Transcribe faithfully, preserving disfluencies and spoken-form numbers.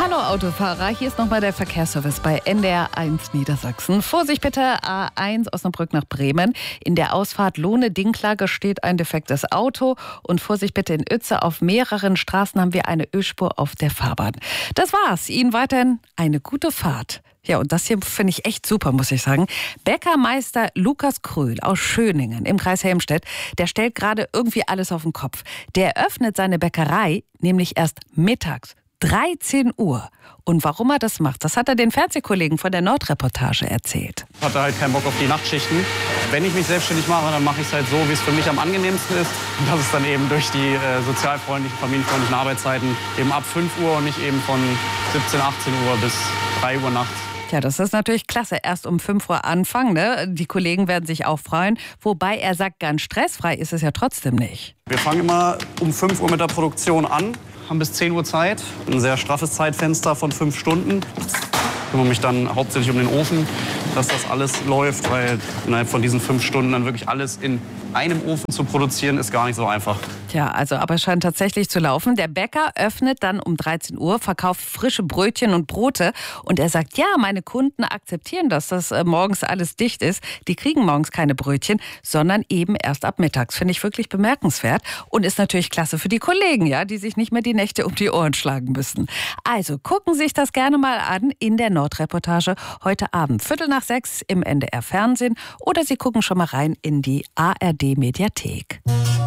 Hallo Autofahrer, hier ist nochmal der Verkehrsservice bei N D R eins Niedersachsen. Vorsicht bitte, A eins Osnabrück nach Bremen. In der Ausfahrt Lohne-Dinklage steht ein defektes Auto. Und Vorsicht bitte in Uetze, auf mehreren Straßen haben wir eine Ölspur auf der Fahrbahn. Das war's. Ihnen weiterhin eine gute Fahrt. Ja, und das hier finde ich echt super, muss ich sagen. Bäckermeister Lukas Kröhl aus Schöningen im Kreis Helmstedt, der stellt gerade irgendwie alles auf den Kopf. Der öffnet seine Bäckerei nämlich erst mittags. dreizehn Uhr. Und warum er das macht, das hat er den Fernsehkollegen von der Nordreportage erzählt. Ich hatte halt keinen Bock auf die Nachtschichten. Wenn ich mich selbstständig mache, dann mache ich es halt so, wie es für mich am angenehmsten ist. Und das ist dann eben durch die äh, sozialfreundlichen, familienfreundlichen Arbeitszeiten eben ab fünf Uhr und nicht eben von siebzehn, achtzehn Uhr bis drei Uhr nachts. Ja, das ist natürlich klasse. Erst um fünf Uhr anfangen, ne? Die Kollegen werden sich auch freuen. Wobei er sagt, ganz stressfrei ist es ja trotzdem nicht. Wir fangen immer um fünf Uhr mit der Produktion an, haben bis zehn Uhr Zeit. Ein sehr straffes Zeitfenster von fünf Stunden. Ich kümmere mich dann hauptsächlich um den Ofen, dass das alles läuft, weil innerhalb von diesen fünf Stunden dann wirklich alles in einem Ofen zu produzieren, ist gar nicht so einfach. Tja, also aber es scheint tatsächlich zu laufen. Der Bäcker öffnet dann um dreizehn Uhr, verkauft frische Brötchen und Brote. Und er sagt, ja, meine Kunden akzeptieren das, dass äh, morgens alles dicht ist. Die kriegen morgens keine Brötchen, sondern eben erst ab mittags. Finde ich wirklich bemerkenswert. Und ist natürlich klasse für die Kollegen, ja, die sich nicht mehr die Nächte um die Ohren schlagen müssen. Also gucken Sie sich das gerne mal an in der Nordreportage heute Abend, Viertel nach sechs im N D R Fernsehen. Oder Sie gucken schon mal rein in die A R D Mediathek.